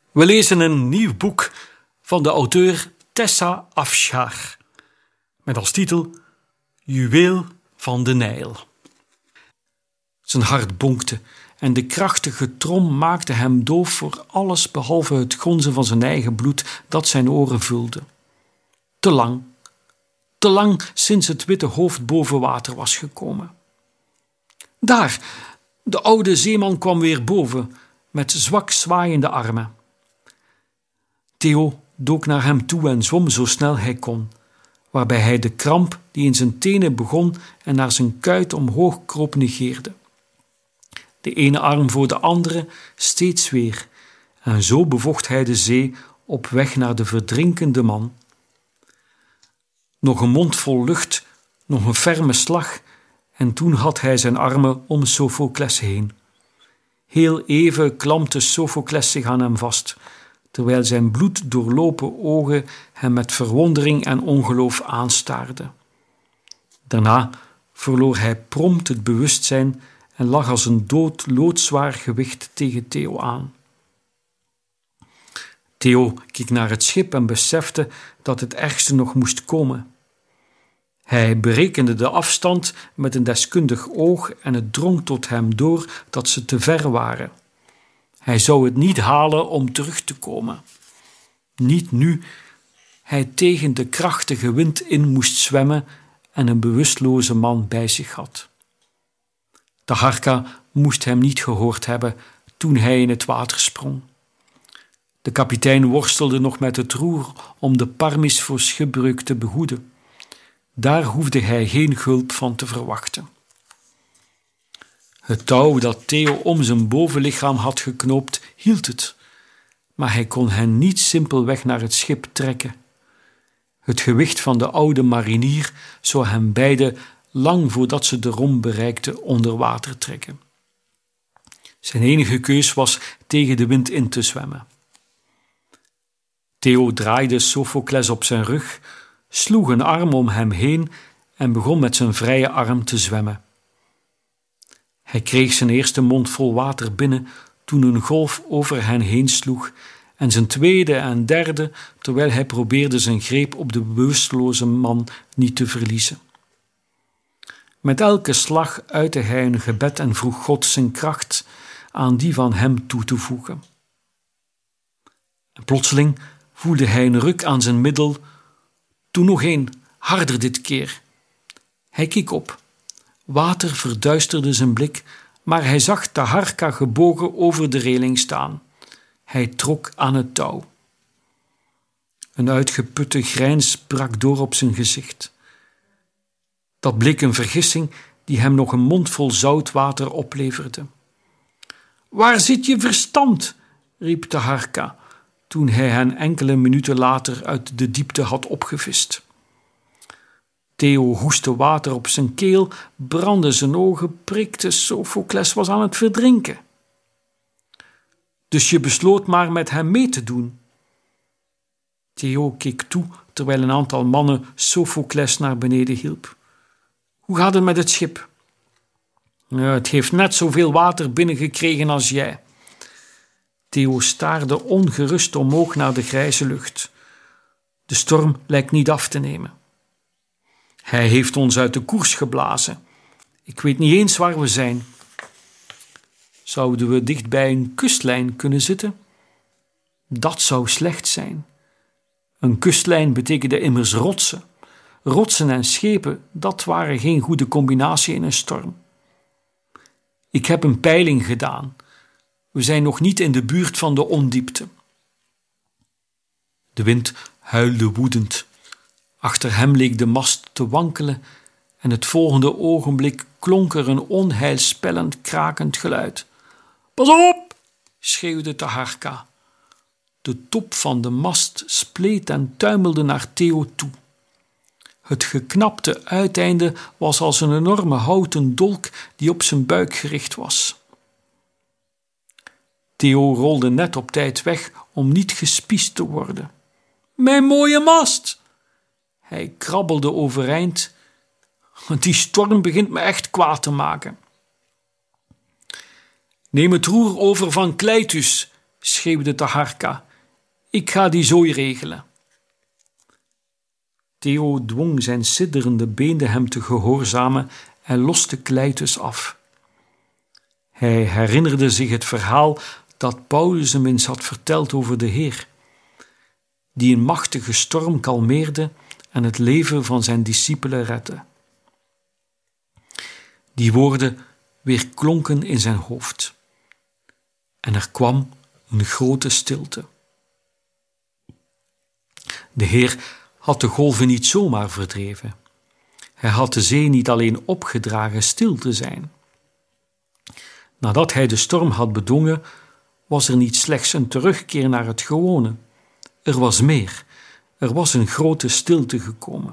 We lezen een nieuw boek van de auteur Tessa Afshar met als titel Juweel van de Nijl. Zijn hart bonkte en de krachtige trom maakte hem doof voor alles behalve het gonzen van zijn eigen bloed dat zijn oren vulde. Te lang sinds het witte hoofd boven water was gekomen. Daar, de oude zeeman kwam weer boven met zwak zwaaiende armen. Theo dook naar hem toe en zwom zo snel hij kon, waarbij hij de kramp die in zijn tenen begon en naar zijn kuit omhoog kroop negeerde. De ene arm voor de andere steeds weer, en zo bevocht hij de zee op weg naar de verdrinkende man. Nog een mond vol lucht, nog een ferme slag, en toen had hij zijn armen om Sophocles heen. Heel even klampte Sophocles zich aan hem vast, terwijl zijn bloeddoorlopen ogen hem met verwondering en ongeloof aanstaarden. Daarna verloor hij prompt het bewustzijn en lag als een dood loodzwaar gewicht tegen Theo aan. Theo keek naar het schip en besefte dat het ergste nog moest komen. Hij berekende de afstand met een deskundig oog en het drong tot hem door dat ze te ver waren. Hij zou het niet halen om terug te komen. Niet nu hij tegen de krachtige wind in moest zwemmen en een bewusteloze man bij zich had. Taharka moest hem niet gehoord hebben toen hij in het water sprong. De kapitein worstelde nog met het roer om de Parmis voor schipbreuk te behoeden. Daar hoefde hij geen hulp van te verwachten. Het touw dat Theo om zijn bovenlichaam had geknoopt, hield het, maar hij kon hen niet simpelweg naar het schip trekken. Het gewicht van de oude marinier zou hem beiden, lang voordat ze de Rom bereikten, onder water trekken. Zijn enige keus was tegen de wind in te zwemmen. Theo draaide Sophocles op zijn rug, sloeg een arm om hem heen en begon met zijn vrije arm te zwemmen. Hij kreeg zijn eerste mond vol water binnen toen een golf over hen heen sloeg en zijn tweede en derde terwijl hij probeerde zijn greep op de bewusteloze man niet te verliezen. Met elke slag uitte hij een gebed en vroeg God zijn kracht aan die van hem toe te voegen. En plotseling voelde hij een ruk aan zijn middel, toen nog een, harder dit keer. Hij keek op. Water verduisterde zijn blik, maar hij zag Taharka gebogen over de reling staan. Hij trok aan het touw. Een uitgeputte grijns brak door op zijn gezicht. Dat bleek een vergissing die hem nog een mond vol zout water opleverde. "Waar zit je verstand?" riep Taharka, toen hij hen enkele minuten later uit de diepte had opgevist. Theo hoestte water op zijn keel, brandde zijn ogen, prikte. Sophocles was aan het verdrinken. "Dus je besloot maar met hem mee te doen?" Theo keek toe terwijl een aantal mannen Sophocles naar beneden hielp. "Hoe gaat het met het schip?" "Het heeft net zoveel water binnengekregen als jij." Theo staarde ongerust omhoog naar de grijze lucht. De storm lijkt niet af te nemen. "Hij heeft ons uit de koers geblazen. Ik weet niet eens waar we zijn." "Zouden we dicht bij een kustlijn kunnen zitten?" "Dat zou slecht zijn. Een kustlijn betekende immers rotsen. Rotsen en schepen, dat waren geen goede combinatie in een storm." "Ik heb een peiling gedaan. We zijn nog niet in de buurt van de ondiepte." De wind huilde woedend. Achter hem leek de mast te wankelen en het volgende ogenblik klonk er een onheilspellend krakend geluid. "Pas op!" schreeuwde Taharka. De top van de mast spleet en tuimelde naar Theo toe. Het geknapte uiteinde was als een enorme houten dolk die op zijn buik gericht was. Theo rolde net op tijd weg om niet gespiesd te worden. "Mijn mooie mast!" Hij krabbelde overeind. "Die storm begint me echt kwaad te maken." "Neem het roer over van Kleitus," schreeuwde Taharka. Ik ga die zooi regelen. Theo dwong zijn sidderende beenen hem te gehoorzamen en loste Kleitus af. Hij herinnerde zich het verhaal dat Paulus hem eens had verteld over de Heer, die een machtige storm kalmeerde en het leven van zijn discipelen redde. Die woorden weerklonken in zijn hoofd en er kwam een grote stilte. De Heer had de golven niet zomaar verdreven. Hij had de zee niet alleen opgedragen stil te zijn. Nadat hij de storm had bedwongen, was er niet slechts een terugkeer naar het gewone. Er was meer. Er was een grote stilte gekomen.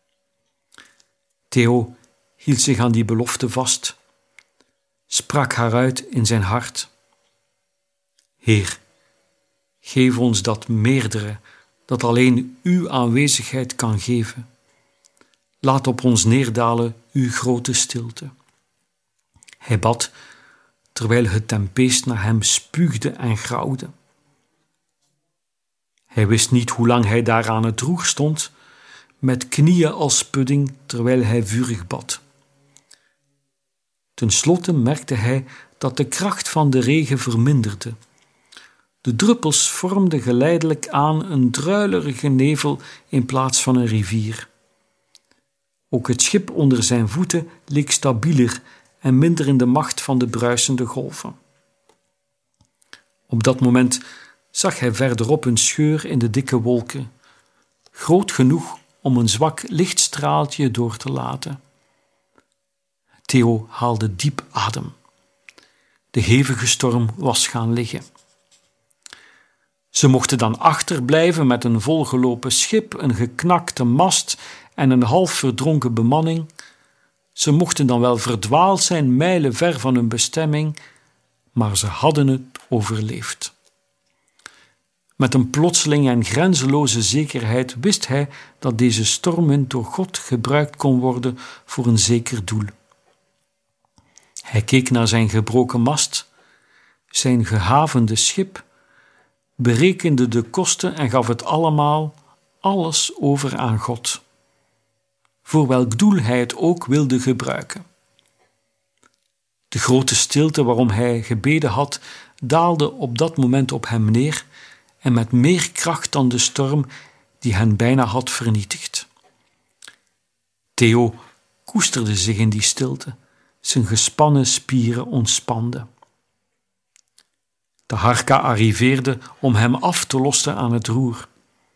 Theo hield zich aan die belofte vast, sprak haar uit in zijn hart. Heer, geef ons dat meerdere, dat alleen uw aanwezigheid kan geven. Laat op ons neerdalen uw grote stilte. Hij bad, terwijl het tempeest naar hem spuugde en grauwde. Hij wist niet hoe lang hij daar aan het roer stond, met knieën als pudding, terwijl hij vurig bad. Ten slotte merkte hij dat de kracht van de regen verminderde. De druppels vormden geleidelijk aan een druilerige nevel in plaats van een rivier. Ook het schip onder zijn voeten leek stabieler en minder in de macht van de bruisende golven. Op dat moment zag hij verderop een scheur in de dikke wolken, groot genoeg om een zwak lichtstraaltje door te laten. Theo haalde diep adem. De hevige storm was gaan liggen. Ze mochten dan achterblijven met een volgelopen schip, een geknakte mast en een half verdronken bemanning. Ze mochten dan wel verdwaald zijn, mijlen ver van hun bestemming, maar ze hadden het overleefd. Met een plotseling en grenzeloze zekerheid wist hij dat deze stormwind door God gebruikt kon worden voor een zeker doel. Hij keek naar zijn gebroken mast, zijn gehavende schip, berekende de kosten en gaf het alles over aan God, voor welk doel hij het ook wilde gebruiken. De grote stilte waarom hij gebeden had, daalde op dat moment op hem neer en met meer kracht dan de storm die hen bijna had vernietigd. Theo koesterde zich in die stilte, zijn gespannen spieren ontspanden. Taharka arriveerde om hem af te lossen aan het roer.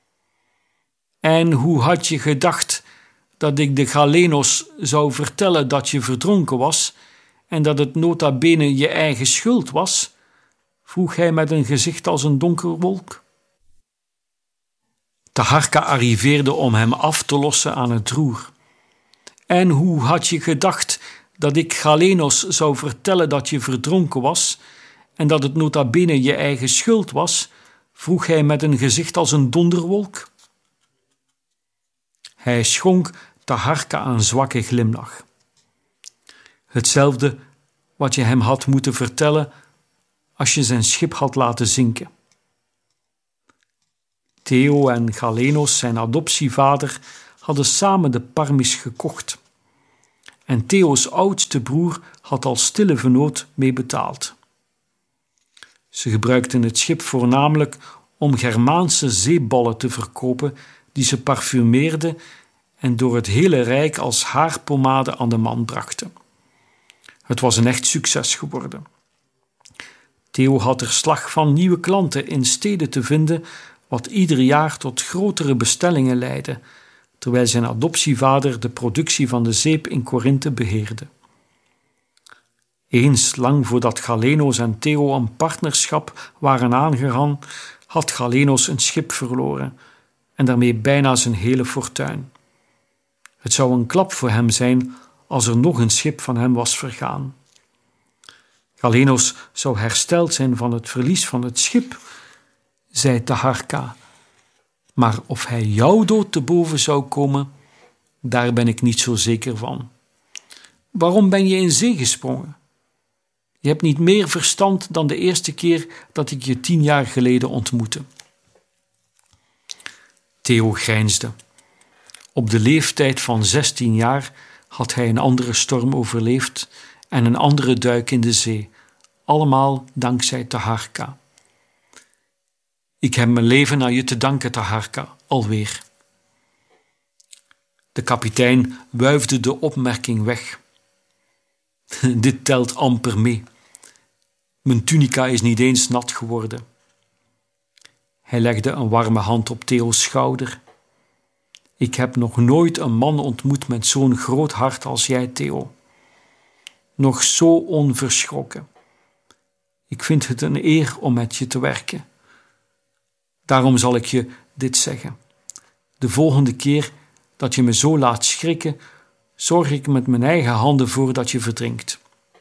En hoe had je gedacht dat ik de Galenos zou vertellen dat je verdronken was en dat het nota bene je eigen schuld was? Vroeg hij met een gezicht als een donkere wolk. Taharka arriveerde om hem af te lossen aan het roer. En hoe had je gedacht dat ik Galenos zou vertellen dat je verdronken was en dat het nota bene je eigen schuld was? Vroeg hij met een gezicht als een donderwolk. Hij schonk Taharka een zwakke glimlach. Hetzelfde wat je hem had moeten vertellen als je zijn schip had laten zinken. Theo en Galenos, zijn adoptievader, hadden samen de Parmis gekocht. En Theo's oudste broer had als stille vennoot mee betaald. Ze gebruikten het schip voornamelijk om Germaanse zeeballen te verkopen die ze parfumeerden en door het hele rijk als haarpomade aan de man brachten. Het was een echt succes geworden. Theo had er slag van nieuwe klanten in steden te vinden, wat ieder jaar tot grotere bestellingen leidde, terwijl zijn adoptievader de productie van de zeep in Korinthe beheerde. Eens lang voordat Galenos en Theo een partnerschap waren aangegaan, had Galenos een schip verloren en daarmee bijna zijn hele fortuin. Het zou een klap voor hem zijn als er nog een schip van hem was vergaan. Galenos zou hersteld zijn van het verlies van het schip, zei Taharka, maar of hij jouw dood te boven zou komen, daar ben ik niet zo zeker van. Waarom ben je in zee gesprongen? Je hebt niet meer verstand dan de eerste keer dat ik je 10 jaar geleden ontmoette. Theo grijnsde. Op de leeftijd van 16 jaar had hij een andere storm overleefd en een andere duik in de zee, allemaal dankzij Taharka. Ik heb mijn leven aan je te danken, Taharka, alweer. De kapitein wuifde de opmerking weg. Dit telt amper mee. Mijn tunica is niet eens nat geworden. Hij legde een warme hand op Theo's schouder. Ik heb nog nooit een man ontmoet met zo'n groot hart als jij, Theo. Nog zo onverschrokken. Ik vind het een eer om met je te werken. Daarom zal ik je dit zeggen. De volgende keer dat je me zo laat schrikken, zorg ik met mijn eigen handen voor dat je verdrinkt.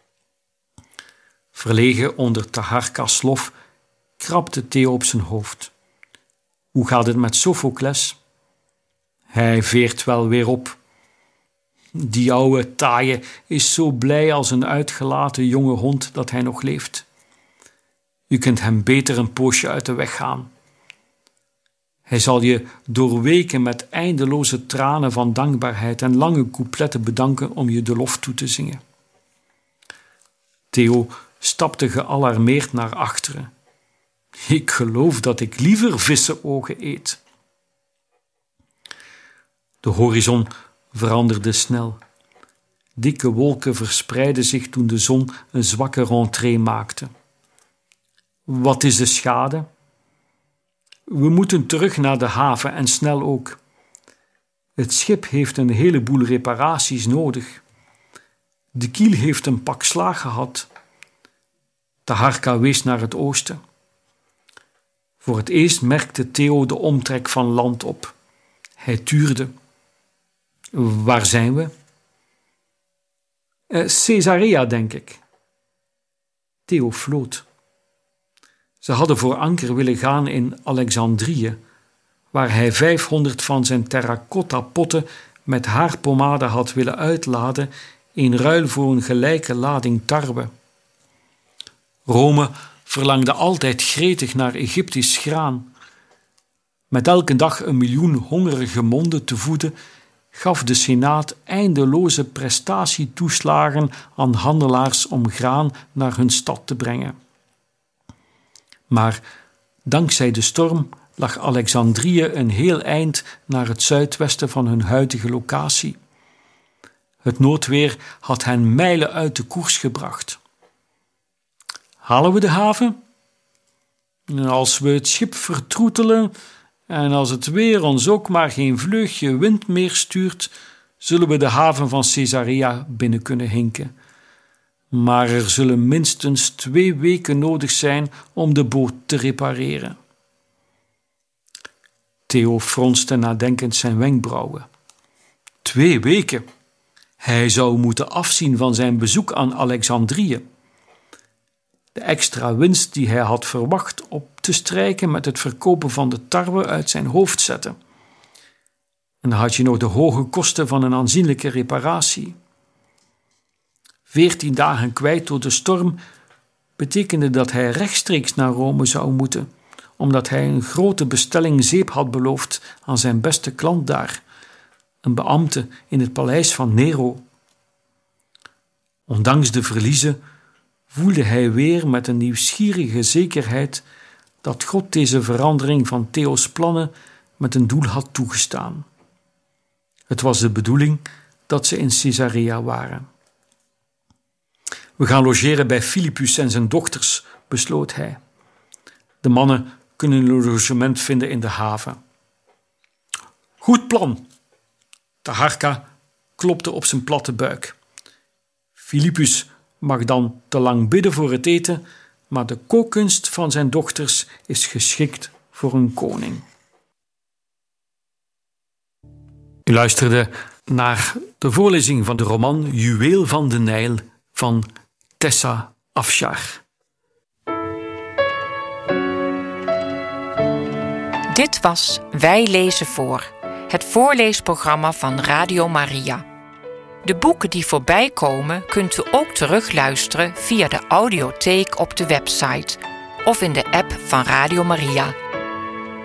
Verlegen onder Taharka's lof krabde Theo op zijn hoofd. Hoe gaat het met Sophocles? Hij veert wel weer op. Die oude taaie is zo blij als een uitgelaten jonge hond dat hij nog leeft. U kunt hem beter een poosje uit de weg gaan. Hij zal je doorweken met eindeloze tranen van dankbaarheid en lange coupletten bedanken om je de lof toe te zingen. Theo stapte gealarmeerd naar achteren. Ik geloof dat ik liever vissenogen eet. De horizon veranderde snel. Dikke wolken verspreidden zich toen de zon een zwakke rentrée maakte. Wat is de schade? We moeten terug naar de haven en snel ook. Het schip heeft een heleboel reparaties nodig. De kiel heeft een pak slaag gehad. Taharka wees naar het oosten. Voor het eerst merkte Theo de omtrek van land op. Hij tuurde. Waar zijn we? Caesarea, denk ik. Theo floot. Ze hadden voor anker willen gaan in Alexandrië, waar hij 500 van zijn terracotta potten met haarpomade had willen uitladen in ruil voor een gelijke lading tarwe. Rome verlangde altijd gretig naar Egyptisch graan. Met elke dag 1 miljoen hongerige monden te voeden, gaf de Senaat eindeloze prestatietoeslagen aan handelaars om graan naar hun stad te brengen. Maar dankzij de storm lag Alexandrië een heel eind naar het zuidwesten van hun huidige locatie. Het noodweer had hen mijlen uit de koers gebracht. Halen we de haven? Als we het schip vertroetelen en als het weer ons ook maar geen vleugje wind meer stuurt, zullen we de haven van Caesarea binnen kunnen hinken. Maar er zullen minstens 2 weken nodig zijn om de boot te repareren. Theo fronste nadenkend zijn wenkbrauwen. 2 weken? Hij zou moeten afzien van zijn bezoek aan Alexandrië. De extra winst die hij had verwacht op te strijken met het verkopen van de tarwe uit zijn hoofd zetten. En dan had je nog de hoge kosten van een aanzienlijke reparatie. 14 dagen kwijt door de storm betekende dat hij rechtstreeks naar Rome zou moeten, omdat hij een grote bestelling zeep had beloofd aan zijn beste klant daar, een beambte in het paleis van Nero. Ondanks de verliezen voelde hij weer met een nieuwsgierige zekerheid dat God deze verandering van Theo's plannen met een doel had toegestaan. Het was de bedoeling dat ze in Caesarea waren. We gaan logeren bij Philippus en zijn dochters, besloot hij. De mannen kunnen een logement vinden in de haven. Goed plan. Taharka klopte op zijn platte buik. Philippus mag dan te lang bidden voor het eten, maar de kookkunst van zijn dochters is geschikt voor een koning. U luisterde naar de voorlezing van de roman Juweel van de Nijl van Tessa Afshar. Dit was Wij lezen voor, het voorleesprogramma van Radio Maria. De boeken die voorbij komen kunt u ook terugluisteren via de audiotheek op de website of in de app van Radio Maria.